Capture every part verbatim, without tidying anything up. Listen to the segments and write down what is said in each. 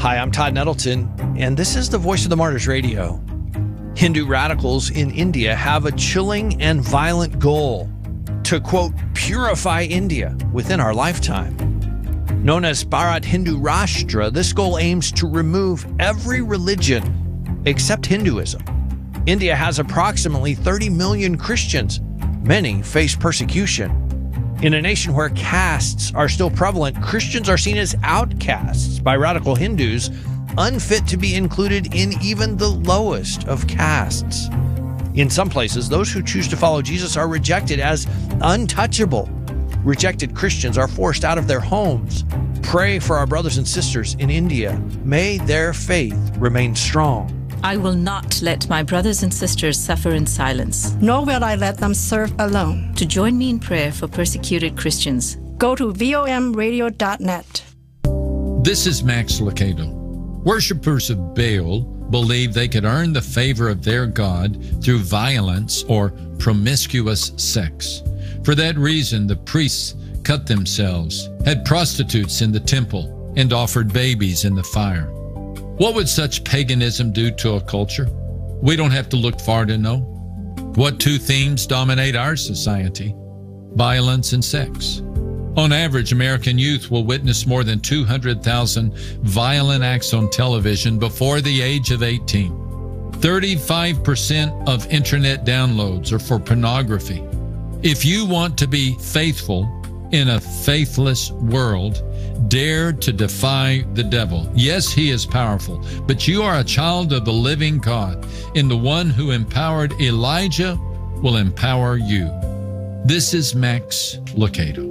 Hi, I'm Todd Nettleton, and this is the Voice of the Martyrs Radio. Hindu radicals in India have a chilling and violent goal to, quote, purify India within our lifetime. Known as Bharat Hindu Rashtra, this goal aims to remove every religion except Hinduism. India has approximately thirty million Christians. Many face persecution. In a nation where castes are still prevalent, Christians are seen as outcasts by radical Hindus, unfit to be included in even the lowest of castes. In some places, those who choose to follow Jesus are rejected as untouchable. Rejected Christians are forced out of their homes. Pray for our brothers and sisters in India. May their faith remain strong. I will not let my brothers and sisters suffer in silence. Nor will I let them serve alone. To join me in prayer for persecuted Christians, go to vom radio dot net. This is Max Lucado. Worshippers of Baal believe they could earn the favor of their God through violence or promiscuous sex. For that reason, the priests cut themselves, had prostitutes in the temple, and offered babies in the fire. What would such paganism do to a culture? We don't have to look far to know. What two themes dominate our society? Violence and sex. On average, American youth will witness more than two hundred thousand violent acts on television before the age of eighteen. thirty-five percent of internet downloads are for pornography. If you want to be faithful in a faithless world, dare to defy the devil. Yes, he is powerful, but you are a child of the living God, and the one who empowered Elijah will empower you. This is Max Lucado.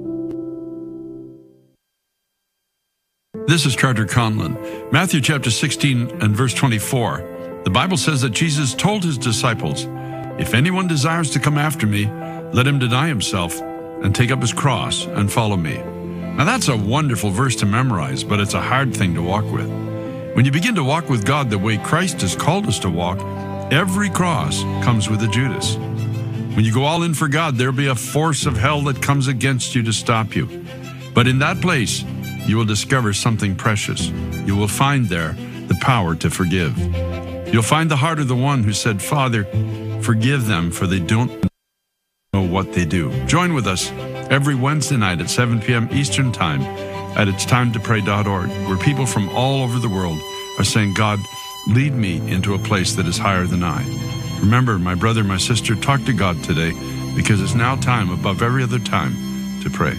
This is Carter Conlon. Matthew chapter sixteen and verse twenty-four. The Bible says that Jesus told his disciples, "If anyone desires to come after me, let him deny himself and take up his cross and follow me." Now that's a wonderful verse to memorize, but it's a hard thing to walk with. When you begin to walk with God the way Christ has called us to walk, every cross comes with a Judas. When you go all in for God, there'll be a force of hell that comes against you to stop you. But in that place, you will discover something precious. You will find there the power to forgive. You'll find the heart of the one who said, "Father, forgive them, for they don't know what they do." Join with us every Wednesday night at seven p.m. Eastern Time at its time to pray dot org, where people from all over the world are saying, "God, lead me into a place that is higher than I." Remember, my brother, my sister, talk to God today, because it's now time above every other time to pray.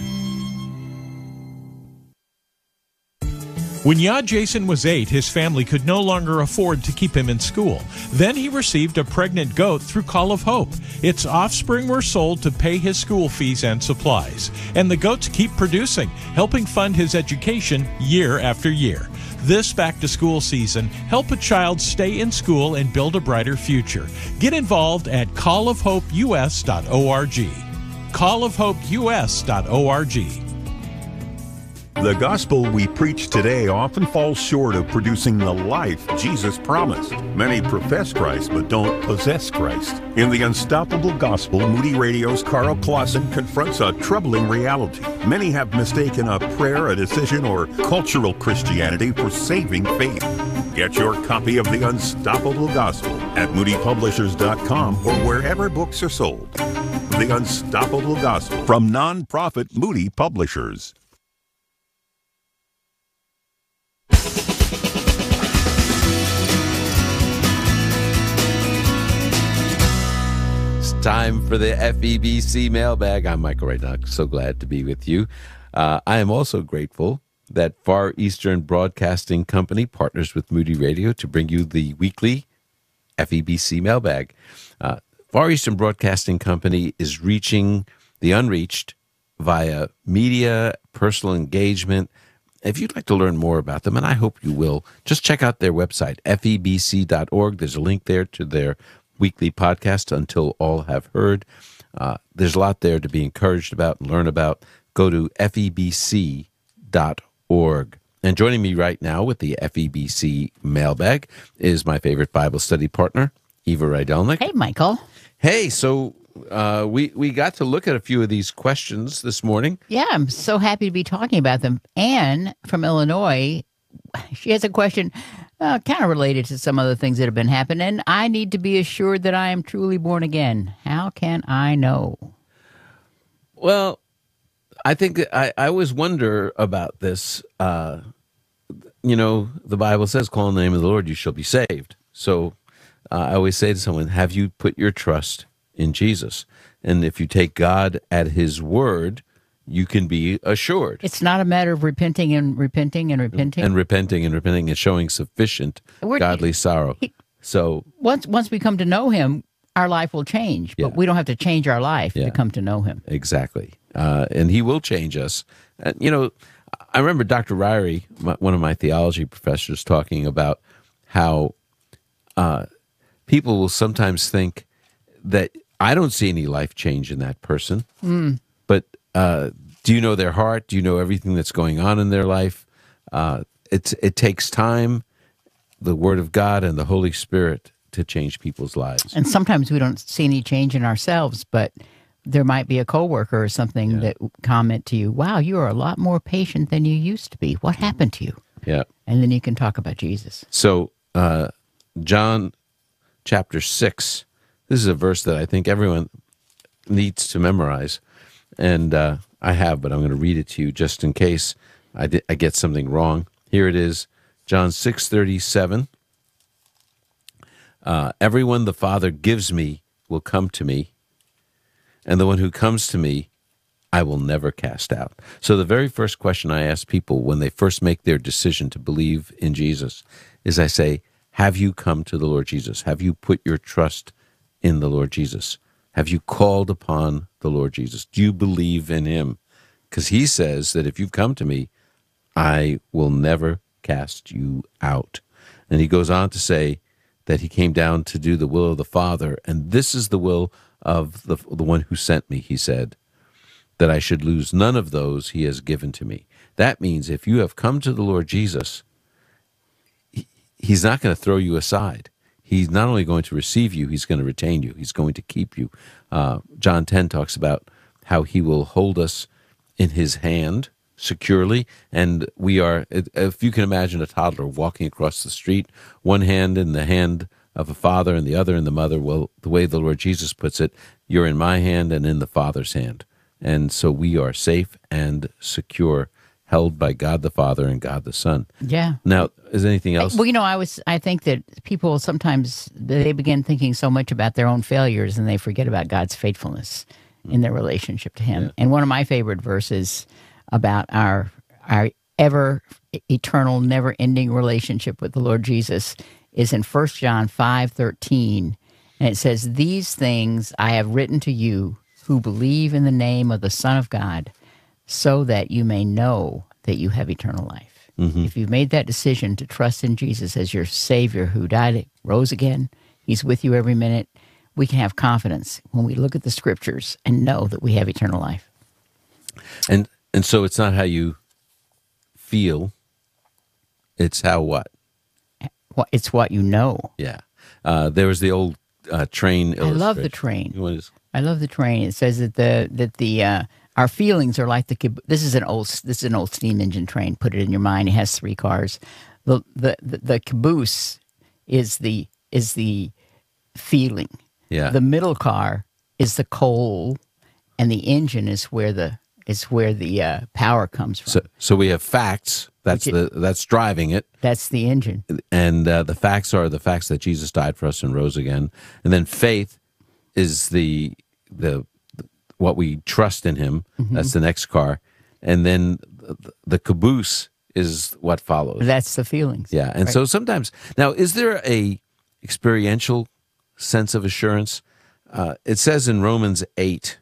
When Yad Jason was eight, his family could no longer afford to keep him in school. Then he received a pregnant goat through Call of Hope. Its offspring were sold to pay his school fees and supplies. And the goats keep producing, helping fund his education year after year. This back-to-school season, help a child stay in school and build a brighter future. Get involved at call of hope u s dot org. call of hope u s dot org. The gospel we preach today often falls short of producing the life Jesus promised. Many profess Christ but don't possess Christ. In The Unstoppable Gospel, Moody Radio's Carl Clausen confronts a troubling reality. Many have mistaken a prayer, a decision, or cultural Christianity for saving faith. Get your copy of The Unstoppable Gospel at moody publishers dot com or wherever books are sold. The Unstoppable Gospel from nonprofit Moody Publishers. Time for the F E B C mailbag. I'm Michael Raynock. So glad to be with you. Uh, I am also grateful that Far Eastern Broadcasting Company partners with Moody Radio to bring you the weekly F E B C mailbag. Uh, Far Eastern Broadcasting Company is reaching the unreached via media, personal engagement. If you'd like to learn more about them, and I hope you will, just check out their website, F E B C dot org. There's a link there to their weekly podcast, Until All Have Heard. Uh, there's a lot there to be encouraged about and learn about. Go to F E B C dot org. And joining me right now with the F E B C mailbag is my favorite Bible study partner, Eva Rydelnik. Hey, Michael. Hey, so uh, we, we got to look at a few of these questions this morning. Yeah, I'm so happy to be talking about them. Anne from Illinois she has a question uh, kind of related to some other things that have been happening. I need to be assured that I am truly born again. How can I know? Well, I think that I, I always wonder about this. Uh, you know, the Bible says, call on the name of the Lord, you shall be saved. So uh, I always say to someone, have you put your trust in Jesus? And if you take God at his word, you can be assured. It's not a matter of repenting and repenting and repenting. And repenting and repenting and showing sufficient We're- godly sorrow. he- So, Once once we come to know him, our life will change. But Yeah. we don't have to change our life Yeah. to come to know him. exactly. Uh, and he will change us. And, you know, I remember Doctor Ryrie, my, one of my theology professors, talking about how uh, people will sometimes think that I don't see any life change in that person. Mm. But uh, do you know their heart? Do you know everything that's going on in their life? Uh, it's, it takes time, the Word of God and the Holy Spirit to change people's lives. And sometimes we don't see any change in ourselves, but there might be a coworker or something that comment to you, wow, you are a lot more patient than you used to be. What happened to you? Yeah. And then you can talk about Jesus. So, uh, John chapter six, this is a verse that I think everyone needs to memorize. And uh, I have, but I'm going to read it to you just in case I, di- I get something wrong. Here it is, John six thirty-seven. Uh, Everyone the Father gives me will come to me, and the one who comes to me I will never cast out. So the very first question I ask people when they first make their decision to believe in Jesus is I say, have you come to the Lord Jesus? Have you put your trust in the Lord Jesus? Have you called upon the Lord Jesus? Do you believe in him? Because he says that if you've come to me, I will never cast you out. And he goes on to say that he came down to do the will of the Father, and this is the will of the, the one who sent me, he said, that I should lose none of those he has given to me. That means if you have come to the Lord Jesus, he, he's not going to throw you aside. He's not only going to receive you, he's going to retain you. He's going to keep you. Uh, John ten talks about how he will hold us in his hand securely, and we are, if you can imagine a toddler walking across the street, one hand in the hand of a father and the other in the mother, well, the way the Lord Jesus puts it, you're in my hand and in the Father's hand. And so we are safe and secure, held by God the Father and God the Son. Yeah. Now, is there anything else? Well, you know, I was. I think that people sometimes they begin thinking so much about their own failures and they forget about God's faithfulness in their relationship to Him. Yeah. And one of my favorite verses about our our ever eternal, never ending relationship with the Lord Jesus is in First John five thirteen, and it says, "These things I have written to you who believe in the name of the Son of God, so that you may know that you have eternal life." Mm-hmm. If you've made that decision to trust in Jesus as your Savior who died, rose again, He's with you every minute, we can have confidence when we look at the Scriptures and know that we have eternal life. And and so it's not how you feel, it's how what? It's what you know. Yeah. Uh, there was the old uh, train illustration. I love the train. You want to I love the train. It says that the that the uh, our feelings are like the cab- this is an old this is an old steam engine train. Put it in your mind. It has three cars. The the the, the caboose is the is the feeling. Yeah. The middle car is the coal, and the engine is where the is where the uh, power comes from. So so we have facts. That's Which the that's driving it. That's the engine. And uh, the facts are the facts that Jesus died for us and rose again. And then faith is the the what we trust in him. Mm-hmm. That's the next car. And then the, the caboose is what follows. That's the feelings. Yeah. And right. so sometimes now, is there a experiential sense of assurance? Uh, it says in Romans eight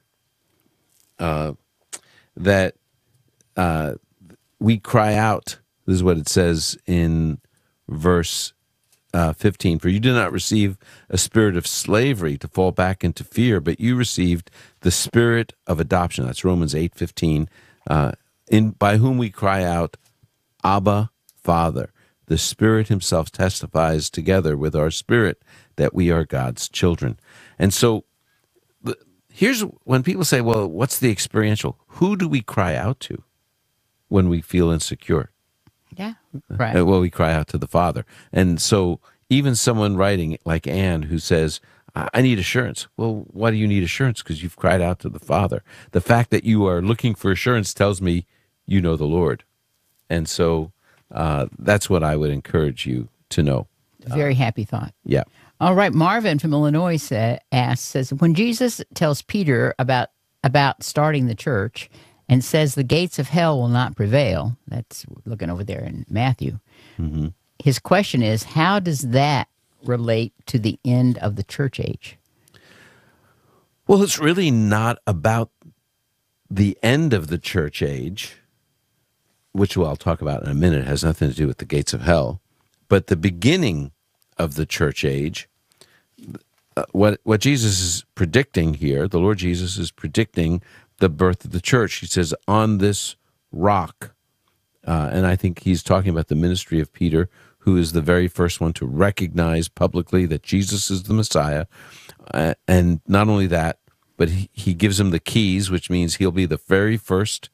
uh, that uh, we cry out. This is what it says in verse Uh, fifteen, for you did not receive a spirit of slavery to fall back into fear, but you received the spirit of adoption. That's Romans eight fifteen, uh, in by whom we cry out, Abba, Father. The Spirit himself testifies together with our spirit that we are God's children. And so the, here's when people say, well, what's the experiential? Who do we cry out to when we feel insecure? Yeah, right. Uh, well, we cry out to the Father. And so even someone writing like Anne who says, I I need assurance. Well, why do you need assurance? Because you've cried out to the Father. The fact that you are looking for assurance tells me you know the Lord. And so uh, that's what I would encourage you to know. Very happy thought. Yeah. All right, Marvin from Illinois sa- asks, says, when Jesus tells Peter about about starting the church and says the gates of hell will not prevail, that's looking over there in Matthew, Mm-hmm. his question is, how does that relate to the end of the church age? Well, it's really not about the end of the church age, which I'll talk about in a minute. It has nothing to do with the gates of hell, but the beginning of the church age. Uh, what what Jesus is predicting here, the Lord Jesus is predicting the birth of the church. He says, on this rock, uh, and I think he's talking about the ministry of Peter, who is the very first one to recognize publicly that Jesus is the Messiah. Uh, and not only that, but he, he gives him the keys, which means he'll be the very first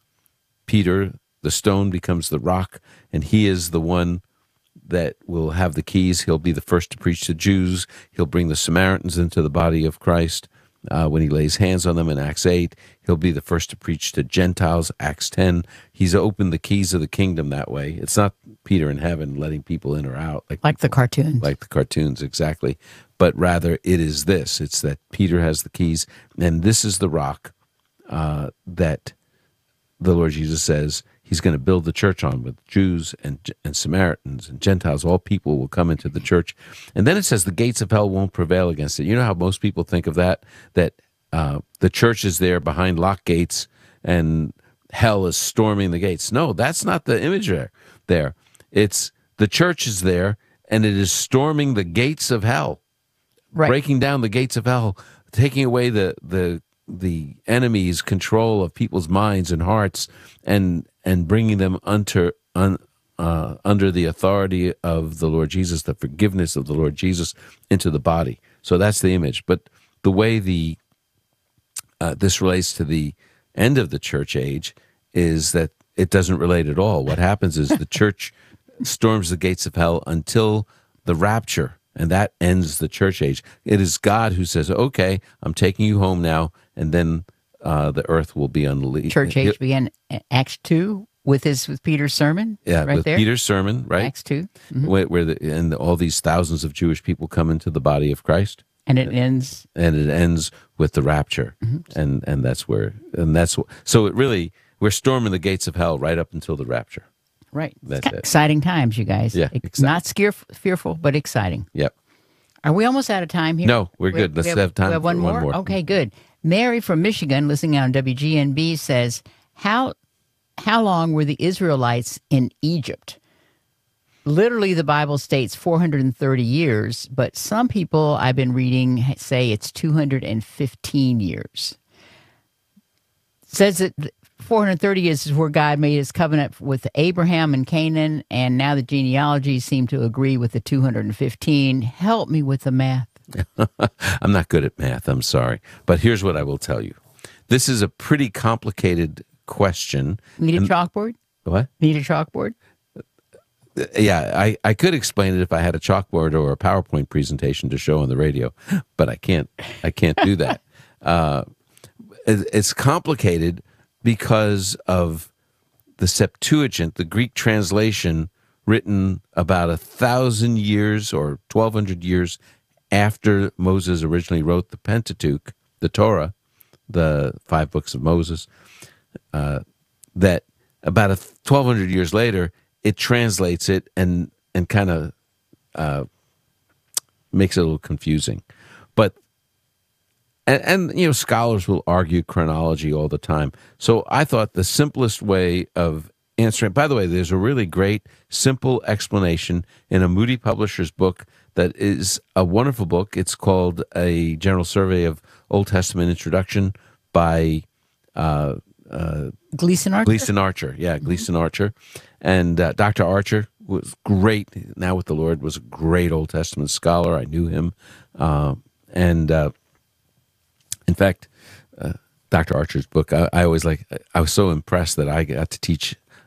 Peter. The stone becomes the rock, and he is the one that will have the keys. He'll be the first to preach to Jews. He'll bring the Samaritans into the body of Christ uh, when he lays hands on them in Acts eight. He'll be the first to preach to Gentiles, Acts ten. He's opened the keys of the kingdom that way. It's not Peter in heaven letting people in or out. Like, Like the cartoons. Like the cartoons, exactly. But rather it is this. It's that Peter has the keys, and this is the rock uh, that the Lord Jesus says he's going to build the church on, with Jews and and Samaritans and Gentiles. All people will come into the church. And then it says the gates of hell won't prevail against it. You know how most people think of that? That uh, the church is there behind locked gates and hell is storming the gates. No, that's not the image there. there. It's the church is there and it is storming the gates of hell, Right. breaking down the gates of hell, taking away the the the enemy's control of people's minds and hearts, and and bringing them under un, uh, under the authority of the Lord Jesus, the forgiveness of the Lord Jesus into the body. So that's the image. But the way the uh, this relates to the end of the church age is that it doesn't relate at all. What happens is the church storms the gates of hell until the rapture, and that ends the church age. It is God who says, okay, I'm taking you home now, and then uh, the earth will be unleashed. Church age began in Acts two with his with Peter's sermon. Yeah, right with there. Peter's sermon, right? Acts two, mm-hmm. where, where the, and all these thousands of Jewish people come into the body of Christ, and it ends. and it ends with the rapture, mm-hmm. and and that's where, and that's so it really we're storming the gates of hell right up until the rapture. Right, That's It's it. exciting times, you guys. Yeah, It's exciting. not scare, fearful, but exciting. Yep. Are we almost out of time here? No, we're We good. Let's we have time we have for one one more? more. Okay, good. Mary from Michigan, listening on W G N B, says, how how long were the Israelites in Egypt? Literally, the Bible states four hundred thirty years, but some people I've been reading say it's two hundred fifteen years. It says that four hundred thirty years is where God made his covenant with Abraham and Canaan, and now the genealogies seem to agree with the two hundred fifteen. Help me with the math. I'm not good at math, I'm sorry. But here's what I will tell you. This is a pretty complicated question. Need a And- chalkboard? What? Need a chalkboard? Yeah, I, I could explain it if I had a chalkboard or a PowerPoint presentation to show on the radio, but I can't. I can't do that. uh, it, it's complicated because of the Septuagint, the Greek translation, written about a thousand years or twelve hundred years after Moses originally wrote the Pentateuch, the Torah, the five books of Moses. Uh, that about a twelve hundred years later, it translates it and and kind of uh, makes it a little confusing. But and, and you know, scholars will argue chronology all the time. So I thought the simplest way of answering. By the way, there's a really great simple explanation in a Moody Publishers book that is a wonderful book. It's called A General Survey of Old Testament Introduction by uh, uh, Gleason Archer? Gleason Archer, yeah, Gleason Archer. And uh, Doctor Archer was great, now with the Lord, was a great Old Testament scholar. I knew him. Uh, and uh, in fact, uh, Doctor Archer's book, I, I always like, I was so impressed that I got to teach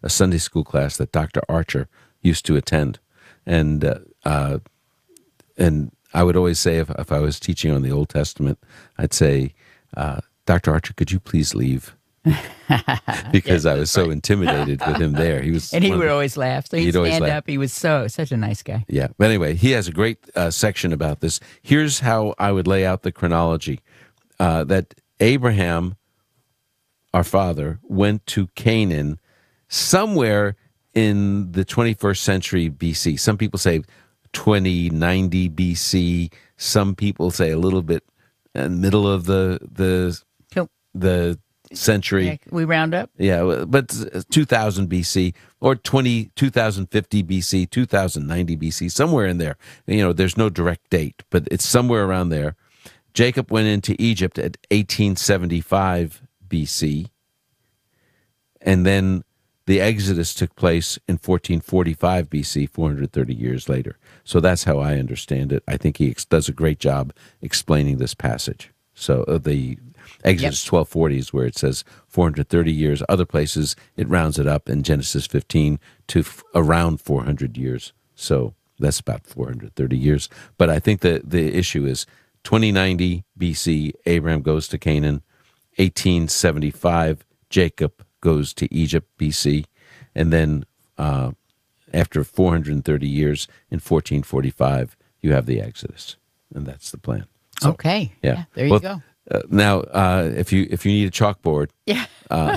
a Sunday school class that Doctor Archer used to attend. And uh, uh, and I would always say, if, if I was teaching on the Old Testament, I'd say, uh, Doctor Archer, could you please leave? Because yes, I was so right. intimidated with him there. He was, and he would the, always laugh. So he'd, he'd stand laugh. up. He was so such a nice guy. Yeah. But anyway, he has a great uh, section about this. Here's how I would lay out the chronology: uh, that Abraham, our father, went to Canaan somewhere in the twenty-first century B C. Some people say twenty ninety B C. Some people say a little bit in the middle of the the cool. the century. Yeah, we round up. Yeah, but two thousand B C or twenty, two thousand fifty B C, two thousand ninety B C, somewhere in there. You know, there's no direct date, but it's somewhere around there. Jacob went into Egypt at eighteen seventy-five B C, and then the Exodus took place in fourteen forty-five B C, four hundred thirty years later. So that's how I understand it. I think he ex- does a great job explaining this passage. So uh, the Exodus yep. twelve forty is where it says four hundred thirty years. Other places, it rounds it up in Genesis fifteen to f- around four hundred years. So that's about four hundred thirty years. But I think the, the issue is twenty ninety B C, Abraham goes to Canaan. eighteen seventy-five, Jacob goes to Egypt B C. And then uh, after four hundred thirty years, in fourteen forty-five, you have the Exodus. And that's the plan. So, okay. Yeah. yeah there you well, go. Uh, now, uh, if you if you need a chalkboard, yeah. uh,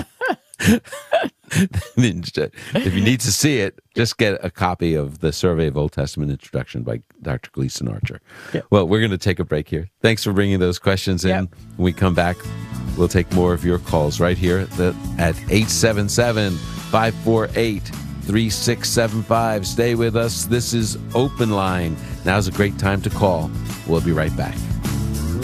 if you need to see it, just get a copy of the Survey of Old Testament Introduction by Doctor Gleason Archer. Yep. Well, we're going to take a break here. Thanks for bringing those questions in. Yep. When we come back, we'll take more of your calls right here at, the, at eight seven seven, five four eight, three six seven five. Stay with us. This is Open Line. Now's a great time to call. We'll be right back.